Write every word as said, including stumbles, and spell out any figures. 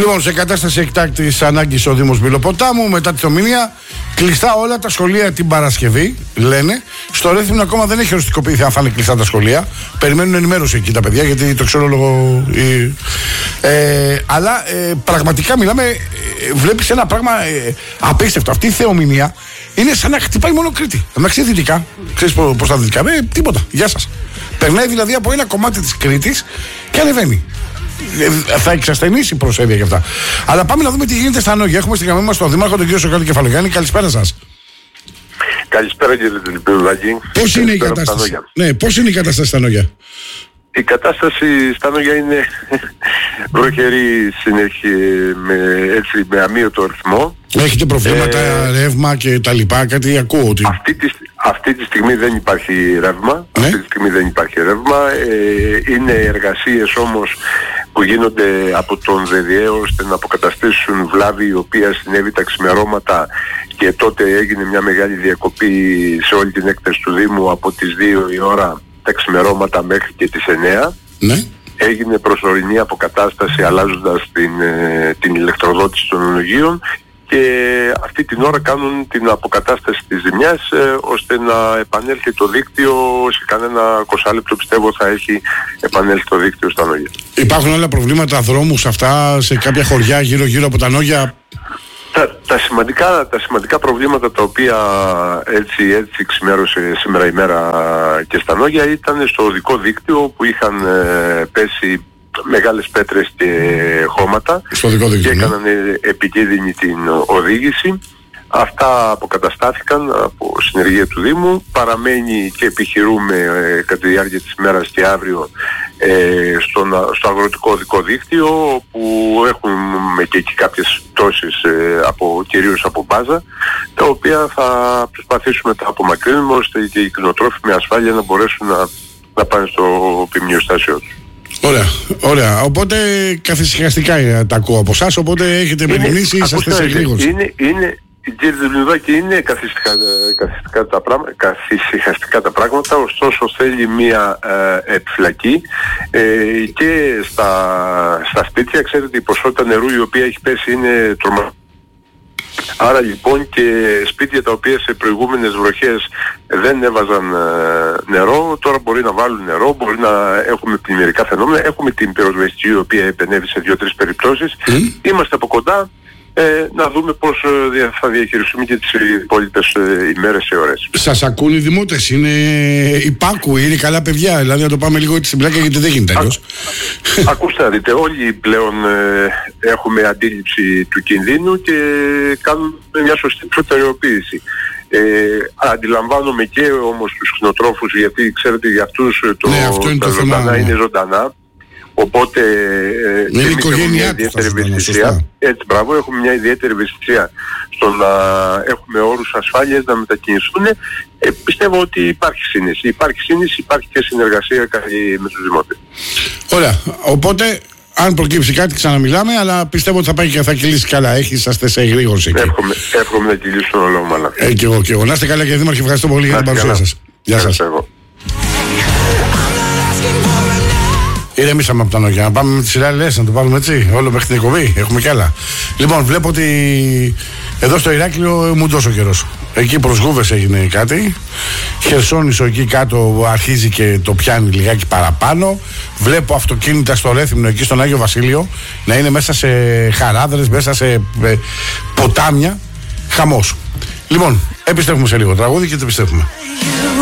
Λοιπόν, σε κατάσταση εκτάκτης ανάγκης ο Δήμος Μπυλοποτάμου, μετά τη θεομηνία, κλειστά όλα τα σχολεία την Παρασκευή, λένε. Στο Ρέθυμνο ακόμα δεν έχει οριστικοποιηθεί αν θα είναι κλειστά τα σχολεία. Περιμένουν ενημέρωση εκεί τα παιδιά, γιατί το ξέρω λόγω. Ε, αλλά ε, πραγματικά μιλάμε, ε, βλέπεις ένα πράγμα ε, απίστευτο. Αυτή η θεομηνία είναι σαν να χτυπάει μόνο Κρήτη. Εντάξει, δυτικά. Ξέρεις πώς τα δυτικά. Ε, τίποτα. Γεια σας. Περνάει δηλαδή από ένα κομμάτι της Κρήτης και ανεβαίνει. Ε, θα εξασθενήσει η προσέδεια και αυτά. Αλλά πάμε να δούμε τι γίνεται στα Νόγια. Έχουμε στην γραμμή μας τον Δήμαρχο, τον κύριο Σοκράτη Κεφαλογιάννη. Καλησπέρα σας. Καλησπέρα κύριε Τελυπηδάκη. Πώς είναι η κατάσταση? Ναι, πώς είναι η κατάσταση στα Νόγια? Η κατάσταση στα Νόγια είναι βροχερή συνέχεια, με, έτσι, με αμύωτο ρυθμό. Έχετε προβλήματα, ε, ρεύμα και τα λοιπά, κάτι ακούω ότι... Αυτή τη, αυτή τη στιγμή δεν υπάρχει ρεύμα, ναι. αυτή τη στιγμή δεν υπάρχει ρεύμα. Ε, είναι εργασίες όμως που γίνονται από τον ΔΕΔΙΕ ώστε να αποκαταστήσουν βλάβη η οποία συνέβη τα ξημερώματα και τότε έγινε μια μεγάλη διακοπή σε όλη την έκταση του Δήμου από τις δύο η ώρα τα ξημερώματα μέχρι και τις εννέα. Ναι. Έγινε προσωρινή αποκατάσταση αλλάζοντας την, ε, την ηλεκτροδότηση των ονογείων και αυτή την ώρα κάνουν την αποκατάσταση της ζημιάς ε, ώστε να επανέλθει το δίκτυο. Σε κανένα εικοσάλεπτο πιστεύω θα έχει επανέλθει το δίκτυο στα Νόγια. Υπάρχουν άλλα προβλήματα δρόμους αυτά σε κάποια χωριά γύρω γύρω από τα Νόγια? Τα, τα, σημαντικά, τα σημαντικά προβλήματα τα οποία έτσι, έτσι ξημέρωσε σήμερα η μέρα και στα Νόγια ήταν στο οδικό δίκτυο που είχαν ε, πέσει μεγάλες πέτρες και χώματα δίκτυο, και έκαναν ναι. επικίνδυνη την οδήγηση. Αυτά αποκαταστάθηκαν από συνεργεία του Δήμου. Παραμένει και επιχειρούμε ε, κατά τη διάρκεια της μέρας και αύριο ε, στο, στο αγροτικό οδικό δίκτυο, που έχουμε και εκεί κάποιες πτώσεις ε, από, κυρίως από μπάζα, τα οποία θα προσπαθήσουμε να απομακρύνουμε ώστε και οι κτηνοτρόφοι με ασφάλεια να μπορέσουν να, να πάνε στο ποιμνιοστάσιο τους. Ωραία, ωραία. Οπότε καθησυχαστικά τα ακούω από εσάς, οπότε έχετε μεριμνήσει, είσαστε σε γρήγορση. Είναι, είναι, κύριε Δελμιδάκη, είναι καθησυχαστικά τα, πράγματα, καθησυχαστικά τα πράγματα, ωστόσο θέλει μία ε, επιφυλακή ε, και στα, στα σπίτια. Ξέρετε, η ποσότητα νερού η οποία έχει πέσει είναι τρομακτική. Άρα λοιπόν και σπίτια τα οποία σε προηγούμενες βροχές δεν έβαζαν ε, νερό, τώρα μπορεί να βάλουν νερό, μπορεί να έχουμε πλημμυρικά φαινόμενα. Έχουμε την πυροσβεστική η οποία επενέβη σε δύο-τρεις περιπτώσεις. Mm. Είμαστε από κοντά ε, να δούμε πώς ε, θα διαχειριστούμε και τις υπόλοιπες ε, ημέρες και ώρες. Σας ακούν οι δημότες, είναι υπάκουοι, είναι καλά παιδιά, δηλαδή να το πάμε λίγο έτσι στην πλάκα γιατί δεν γίνεται αλλιώς. Ακούστε να δείτε, όλοι πλέον ε, έχουμε αντίληψη του κινδύνου και κάνουμε μια σωστή προτεραιοποίηση. Ε, αντιλαμβάνομαι και όμως τους κτηνοτρόφους, γιατί ξέρετε για αυτούς το, ναι, αυτό είναι τα το ζωντανά θέμα, είναι ζωντανά. Οπότε ε, είναι η οικογένειά μια ιδιαίτερη ευαισθησία. Έτσι, μπράβο, έχουμε μια ιδιαίτερη ευαισθησία στο να έχουμε όρους ασφάλειας να μετακινηθούν. Ε, πιστεύω ότι υπάρχει σύνεση. Υπάρχει σύνεση, υπάρχει και συνεργασία με τους δημότες. Ωραία. Οπότε, αν προκύψει κάτι, ξαναμιλάμε, αλλά πιστεύω ότι θα πάει και θα κυλήσει καλά. Έχει, είσαστε σε γρήγορση εκεί. Εύχομαι, εύχομαι να κυλήσουν όλα μάλλον. Ε, και εγώ, και εγώ. Να είστε καλά, κύριε Δήμαρχε, ευχαριστώ πολύ για την παρουσία σας. Γεια σας. Ηρεμήσαμε από τα Νόγια. Να πάμε με τη σειρά λες, να το πάρουμε έτσι. Όλο μέχρι την εκπομπή. Έχουμε κι άλλα. Λοιπόν, βλέπω ότι εδώ στο Ηράκλειο μου τόσο καιρός. Εκεί προς Γούβες έγινε κάτι. Χερσόνησο εκεί κάτω αρχίζει και το πιάνει λιγάκι παραπάνω. Βλέπω αυτοκίνητα στο Ρέθυμνο εκεί στον Άγιο Βασίλειο να είναι μέσα σε χαράδρες, μέσα σε ε, ποτάμια. Χαμός. Λοιπόν, επιστρέφουμε σε λίγο τραγούδι και το επιστρέφουμε.